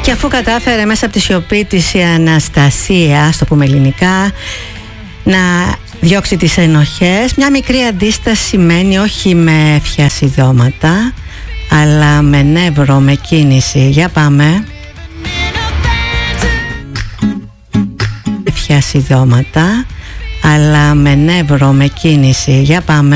Και αφού κατάφερε μέσα από τη σιωπή της η Αναστασία, στο πούμε ελληνικά, να διώξει τις ενοχές, μια μικρή αντίσταση σημαίνει όχι με φιασιδώματα, αλλά με νεύρο, με κίνηση. Για πάμε. Φιασιδώματα, αλλά με νεύρο, με κίνηση. Για πάμε.